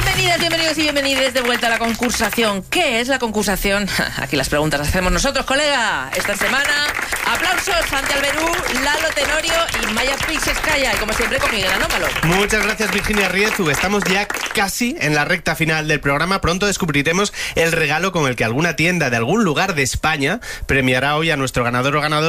Bienvenidos y bienvenidas de vuelta a la concursación. ¿Qué es la concursación? Aquí las preguntas las hacemos nosotros, colega. Esta semana, aplausos, Santi Alberú, Lalo Tenorio y Maya Pixeskaya. Y como siempre, con Miguel Anómalo. Muchas gracias, Virginia Riezu. Estamos ya casi en la recta final del programa. Pronto descubriremos el regalo con el que alguna tienda de algún lugar de España premiará hoy a nuestro ganador o ganadora